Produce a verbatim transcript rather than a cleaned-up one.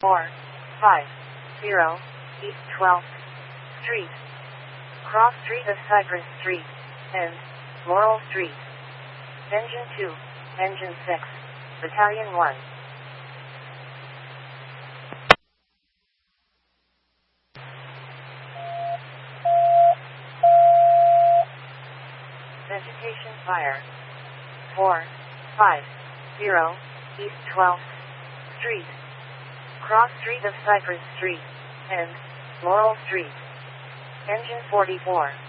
four five zero East twelfth Street. Cross Street of Cypress Street, and Laurel Street. Engine two, Engine six, Battalion one. Vegetation fire. four five zero East twelfth Street. Cross Street of Cypress Street, and Laurel Street. Engine forty-four.